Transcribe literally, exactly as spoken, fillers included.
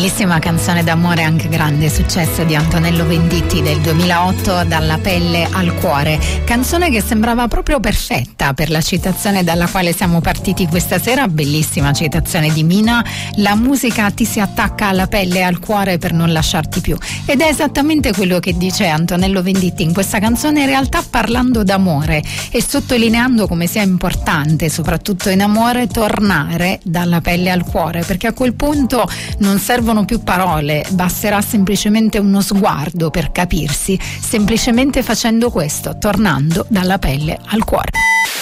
Bellissima canzone d'amore, anche grande successo, di Antonello Venditti del duemilaotto, Dalla pelle al cuore, canzone che sembrava proprio perfetta per la citazione dalla quale siamo partiti questa sera. Bellissima citazione di Mina: la musica ti si attacca alla pelle e al cuore per non lasciarti più, ed è esattamente quello che dice Antonello Venditti in questa canzone, in realtà parlando d'amore e sottolineando come sia importante, soprattutto in amore, tornare dalla pelle al cuore, perché a quel punto non servono più parole, basterà semplicemente uno sguardo per capirsi, semplicemente facendo questo, tornando dalla pelle al cuore.